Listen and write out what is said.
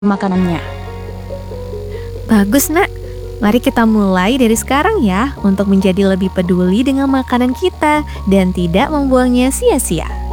makanannya. Bagus, Nak. Mari kita mulai dari sekarang ya untuk menjadi lebih peduli dengan makanan kita dan tidak membuangnya sia-sia.